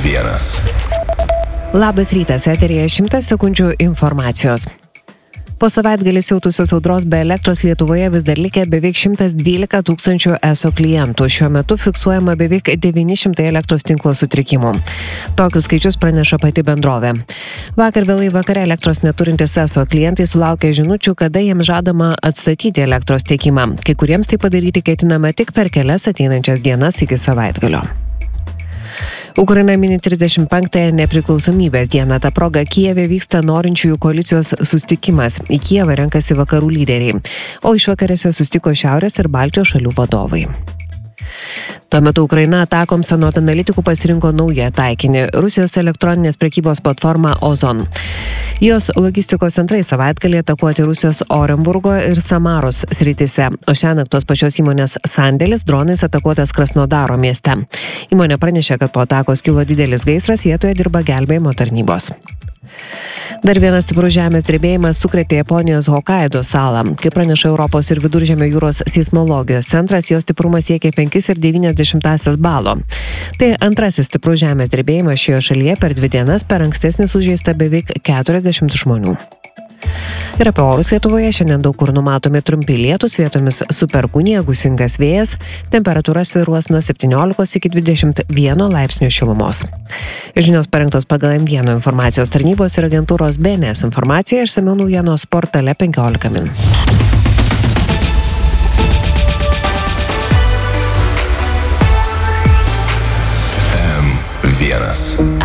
Labas rytas, eteryje 100 sekundžių informacijos. Po savaitgalį siautusios audros be elektros Lietuvoje vis dar likę beveik 112 tūkstančių ESO klientų. Šiuo metu fiksuojama beveik 900 elektros tinklo sutrikimų. Tokius skaičius praneša pati bendrovė. Vakar vėlai vakare elektros neturintys ESO klientai sulaukė žinučių, kada jiems žadama atstatyti elektros tiekimą. Kai kuriems tai padaryti ketinama tik per kelias ateinančias dienas iki savaitgalio. Ukraina mini 35-ąją nepriklausomybės dieną. Ta proga Kijeve vyksta norinčiųjų koalicijos susitikimas. Į Kijevą renkasi vakarų lyderiai, o išvakarėse susitiko Šiaurės ir Baltijos šalių vadovai. Tuo metu Ukraina atakoms anot analitikų pasirinko naują taikinį – Rusijos elektroninės prekybos platformą Ozon. Jos logistikos centrai savaitgalį atakuoti Rusijos Orenburgo ir Samaros srityse, o šiąnakt tos pačios įmonės sandėlis dronais atakuotas Krasnodaro mieste. Įmonė pranešė, kad po atakos kilo didelis gaisras, vietoje dirba gelbėjimo tarnybos. Dar vienas stiprus žemės drebėjimas sukrėtė Japonijos Hokaido salą. Kaip praneša Europos ir Viduržemio jūros seismologijos centras, jos stiprumas siekia 5,9 balo. Tai antrasis stiprus žemės drebėjimas šioje šalyje per 2 dienas, per ankstesnį sužeista beveik 40 žmonių. Ir apie orus Lietuvoje šiandien daug kur numatomi trumpi lietūs, vietomis su perkūnija, gūsingas vėjas, temperatūra svyruos nuo 17 iki 21 laipsnių šilumos. Žinios parengtos pagal M1 informacijos tarnybos ir agentūros BNS informaciją, išsamiau naujienos portale 15 min. M1